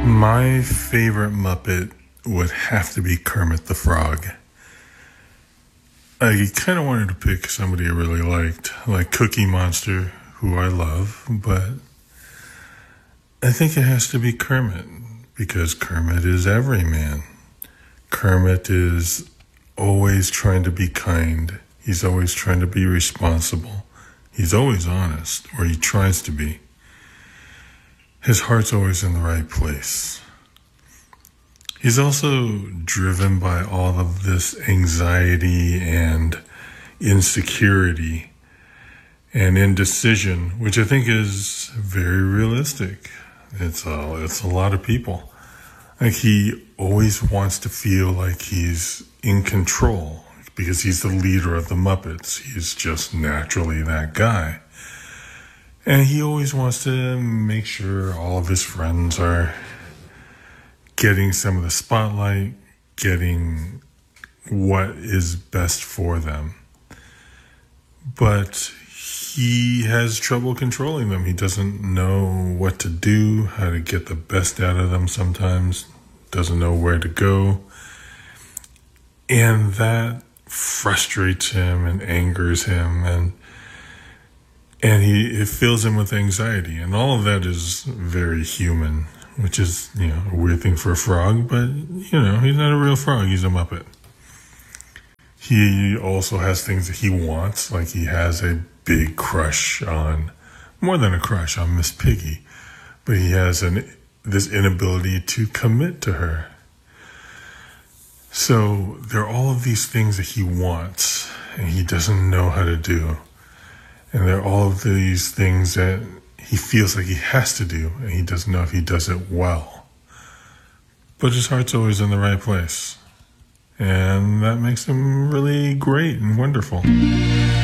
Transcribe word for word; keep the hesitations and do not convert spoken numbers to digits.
My favorite Muppet would have to be Kermit the Frog. I kind of wanted to pick somebody I really liked, like Cookie Monster, who I love, but I think it has to be Kermit, because Kermit is everyman. Kermit is always trying to be kind. He's always trying to be responsible. He's always honest, or he tries to be. His heart's always in the right place. He's also driven by all of this anxiety and insecurity and indecision, which I think is very realistic. It's a, it's a lot of people. Like, he always wants to feel like he's in control because he's the leader of the Muppets. He's just naturally that guy. And he always wants to make sure all of his friends are getting some of the spotlight, getting what is best for them. But he has trouble controlling them. He doesn't know what to do, how to get the best out of them sometimes, doesn't know where to go. And that frustrates him and angers him, and and he it fills him with anxiety. And all of that is very human, which is, you know, a weird thing for a frog, but, you know, he's not a real frog, he's a Muppet. He also has things that he wants, like he has a big crush on, more than a crush, on Miss Piggy, but he has an this inability to commit to her. So there are all of these things that he wants, and he doesn't know how to do. And there are all of these things that he feels like he has to do, and he doesn't know if he does it well. But his heart's always in the right place. And that makes him really great and wonderful.